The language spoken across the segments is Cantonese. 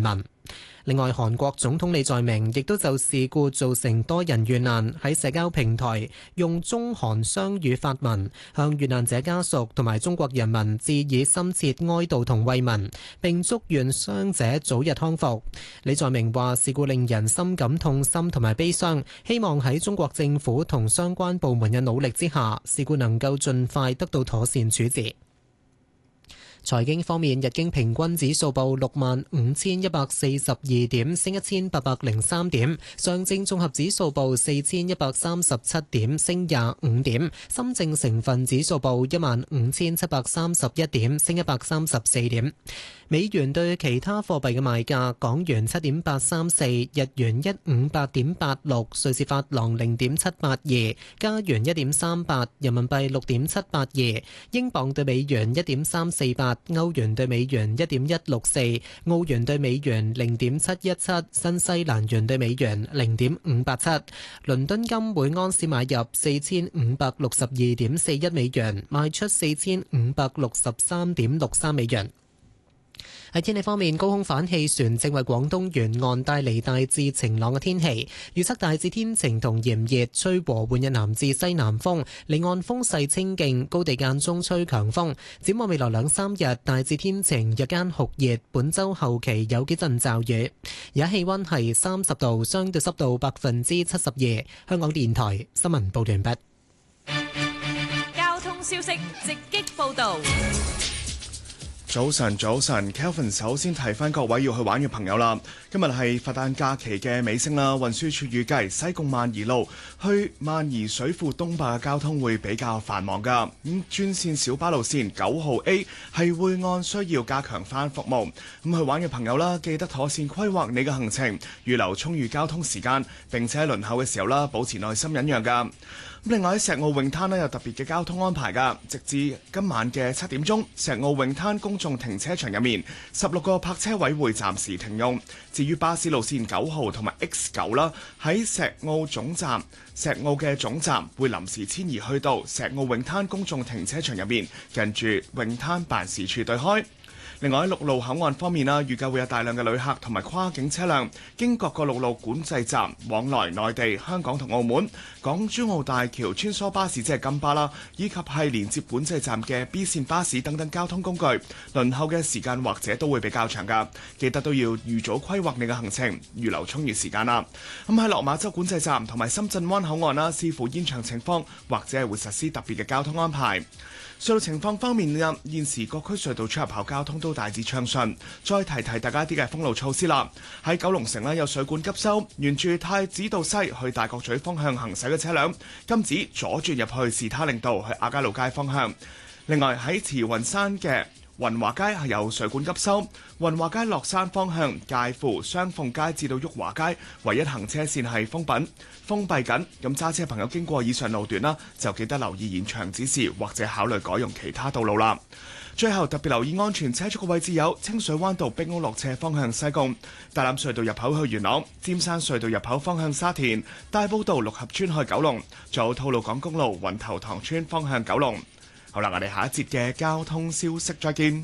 民。另外，韓國總統李在明亦都就事故造成多人遇難，喺社交平台用中韓雙語發文，向遇難者家屬同埋中國人民致以深切哀悼同慰問，並祝願傷者早日康復。李在明話：事故令人深感痛心同埋悲傷，希望喺中國政府同相關部門嘅努力之下，事故能夠盡快得到妥善處置。財經方面，日經平均指數報65,142點，升1803點；上證綜合指數報4137點，升25點；深證成分指數報15,731點，升134點。美元對其他貨幣嘅賣價：港元7.834，日元158.86，瑞士法郎0.782，加元1.38，人民幣6.782，英鎊對美元1.348，歐元對美元1.164，澳元對美元0.717，新西蘭元對美元0.587。倫敦金每安士買入4562.41美元，賣出4563.63美元。喺天氣方面，高空反氣旋正為廣東沿岸帶嚟大致晴朗嘅天氣，預測大致天晴同炎熱，吹和緩嘅南至西南風，離岸風勢清勁，高地間中吹強風。展望未來2-3日，大致天晴，日間酷熱，本週後期有幾陣驟雨。而家氣溫係30度，相對濕度72%。香港電台新聞報道完畢。 交通消息直擊報道。 早晨，Kelvin 首先提翻各位要去玩嘅朋友啦。今日係佛誕假期嘅尾聲啦，運輸署預計西貢萬宜路去萬宜水庫東壩嘅交通會比較繁忙㗎。專線小巴路線9號 A 係會按需要加強翻服務。去玩嘅朋友啦，記得妥善規劃你嘅行程，預留充裕交通時間，並且喺輪候嘅時候啦，保持耐心忍讓㗎。另外喺石澳泳灘有特別嘅交通安排㗎，直至今晚嘅7點鐘，石澳泳灘公眾停車場入面16個泊車位會暫時停用。至於巴士路線9號同埋 X9啦，喺石澳嘅總站會臨時遷移去到石澳泳灘公眾停車場入面，近住泳灘辦事處對開。另外喺陸路口岸方面預計會有大量嘅旅客同埋跨境車輛經各個陸路管制站往來內地、香港同澳門。港珠澳大橋穿梭巴士即係金巴啦，以及係連接管制站嘅 B 線巴士等等交通工具，輪候嘅時間或者都會比較長㗎。記得都要預早規劃你嘅行程，預留充裕時間啦。喺落馬洲管制站同埋深圳灣口岸啦，視乎現場情況或者係會實施特別嘅交通安排。隧道情況方面，現時各區隧道出入口交通都大致暢順。再提大家一啲嘅封路措施啦。喺九龍城有水管急修，沿住太子道西去大角咀方向行駛嘅車輛禁止左轉入去士他令道去亞皆老街方向。另外喺慈雲山嘅雲華街係有水管急修，雲華街落山方向介乎雙鳳街至到旭華街唯一行車線係封閉緊，咁揸車朋友經過以上路段啦，就記得留意現場指示或者考慮改用其他道路啦。最後特別留意安全車速嘅位置有清水灣道壁屋落斜方向西貢、大欖隧道入口去元朗、尖山隧道入口方向沙田、大埔道六合村去九龍，仲有吐露港公路雲頭塘村方向九龍。好啦，我哋下一節嘅交通消息再見。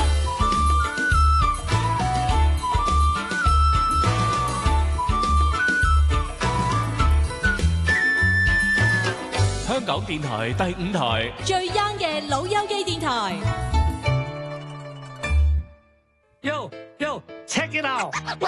香港電台第5台最 young 嘅老友記電台。 Yo, check it out！